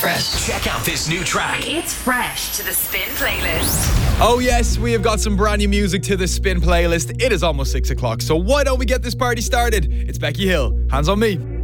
Fresh. Check out this new track. It's fresh to the Spin playlist. Oh yes, we have got some brand new music to the Spin playlist. It is almost 6 o'clock, so why don't we get this party started? It's Becky Hill. Hands on me.